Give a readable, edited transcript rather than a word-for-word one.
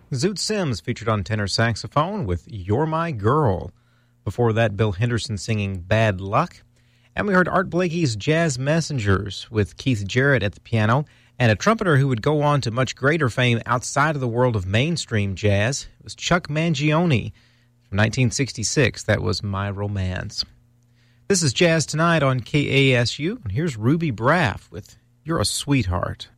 Zoot Sims featured on tenor saxophone with You're My Girl. Before that, Bill Henderson singing Bad Luck. And we heard Art Blakey's Jazz Messengers with Keith Jarrett at the piano, and a trumpeter who would go on to much greater fame outside of the world of mainstream jazz. It was Chuck Mangione from 1966. That was My Romance. This is Jazz Tonight on KASU, and here's Ruby Braff with You're a Sweetheart.